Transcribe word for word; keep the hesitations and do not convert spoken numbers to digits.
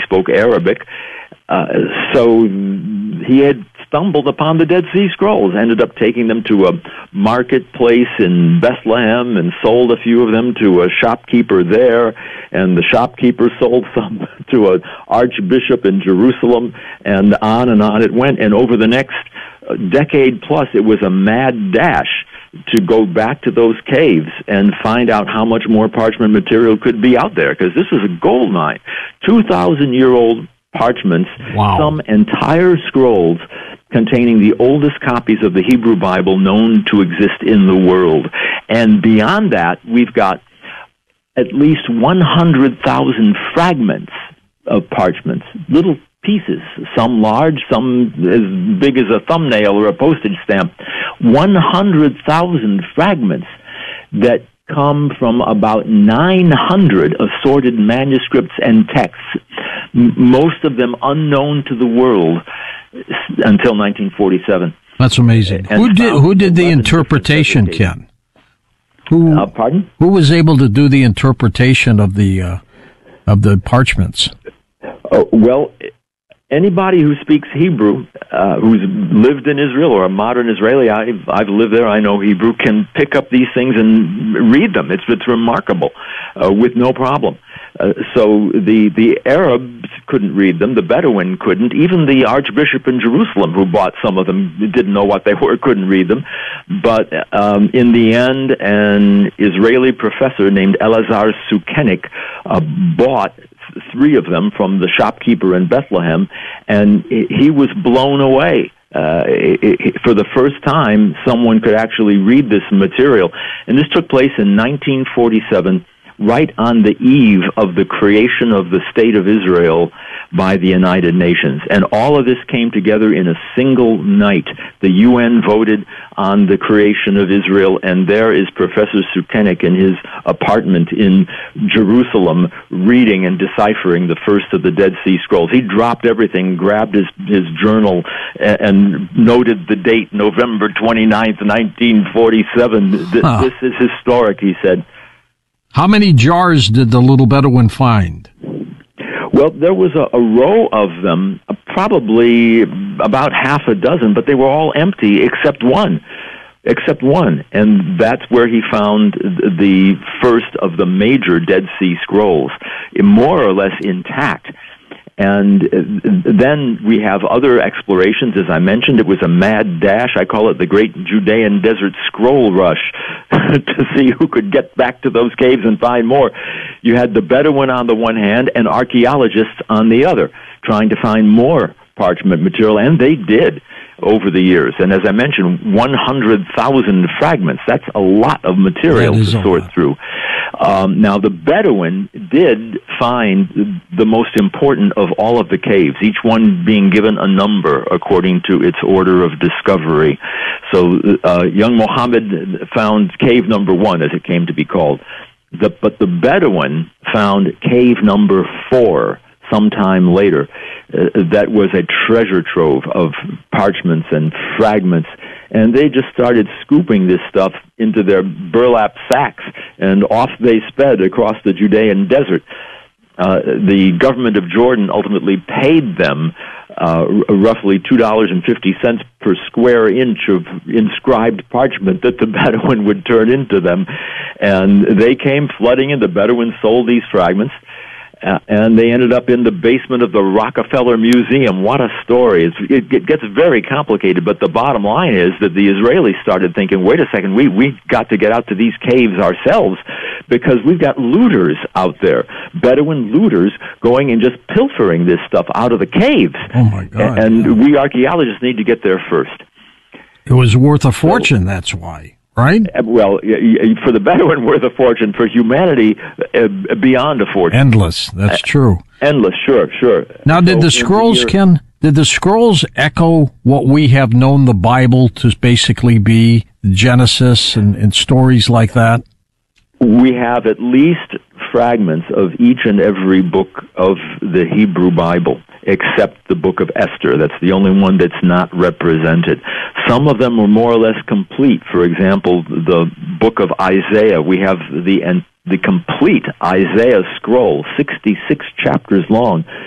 spoke Arabic. Uh, so he had stumbled upon the Dead Sea Scrolls, ended up taking them to a marketplace in Bethlehem and sold a few of them to a shopkeeper there, and the shopkeeper sold some to an archbishop in Jerusalem, and on and on it went. And over the next decade plus, it was a mad dash to go back to those caves and find out how much more parchment material could be out there, because this is a gold mine. two thousand year old parchments, wow. Some entire scrolls containing the oldest copies of the Hebrew Bible known to exist in the world. And beyond that, we've got at least one hundred thousand fragments of parchments, little pieces, some large, some as big as a thumbnail or a postage stamp. one hundred thousand fragments that come from about nine hundred assorted manuscripts and texts, m- most of them unknown to the world until nineteen forty-seven. That's amazing. And who did who did the interpretation, Ken? Who uh, pardon? Who was able to do the interpretation of the uh, of the parchments? Oh, well, anybody who speaks Hebrew, uh, who's lived in Israel or a modern Israeli, I've, I've lived there, I know Hebrew, can pick up these things and read them. It's it's remarkable, uh, with no problem. Uh, so the the Arabs couldn't read them, the Bedouin couldn't, even the Archbishop in Jerusalem who bought some of them didn't know what they were, couldn't read them. But um, in the end, an Israeli professor named Elazar Sukenik uh, bought three of them from the shopkeeper in Bethlehem, and he was blown away. Uh, it, it, for the first time, someone could actually read this material. And this took place in nineteen forty-seven, right on the eve of the creation of the State of Israel by the United Nations. And all of this came together in a single night. The U N voted on the creation of Israel, and there is Professor Sukenik in his apartment in Jerusalem reading and deciphering the first of the Dead Sea Scrolls. He dropped everything, grabbed his, his journal, and, and noted the date, November twenty-ninth, nineteen forty-seven. Th- huh. This is historic, he said. How many jars did the little Bedouin find? Well, there was a, a row of them, uh, probably about half a dozen, but they were all empty except one, except one. And that's where he found the first of the major Dead Sea Scrolls, more or less intact. And then we have other explorations. As I mentioned, it was a mad dash. I call it the Great Judean Desert Scroll Rush to see who could get back to those caves and find more. You had the Bedouin on the one hand and archaeologists on the other, trying to find more parchment material, and they did over the years. And as I mentioned, one hundred thousand fragments. That's a lot of material to sort through. Um, now, the Bedouin did find the most important of all of the caves, each one being given a number according to its order of discovery. So uh, young Muhammad found cave number one, as it came to be called. The, but the Bedouin found cave number four sometime later. Uh, that was a treasure trove of parchments and fragments, and they just started scooping this stuff into their burlap sacks, and off they sped across the Judean desert. Uh, the government of Jordan ultimately paid them uh, r- roughly two dollars and fifty cents per square inch of inscribed parchment that the Bedouin would turn into them. And they came flooding in. The Bedouins sold these fragments. Uh, and they ended up in the basement of the Rockefeller Museum. What a story. It's, it, it gets very complicated, but the bottom line is that the Israelis started thinking, wait a second, we, we've got to get out to these caves ourselves because we've got looters out there, Bedouin looters going and just pilfering this stuff out of the caves. Oh, my God. And yeah. we archaeologists need to get there first. It was worth a fortune, so, that's why. Right? Well, for the Bedouin, worth a fortune. For humanity, uh, beyond a fortune. Endless. That's true. Endless, sure, sure. Now, did so the scrolls, the year, Ken, did the scrolls echo what we have known the Bible to basically be, Genesis and, and stories like that? We have at least fragments of each and every book of the Hebrew Bible, except the book of Esther. That's the only one that's not represented. Some of them are more or less complete. For example, the book of Isaiah, we have the the complete Isaiah scroll, sixty-six chapters long,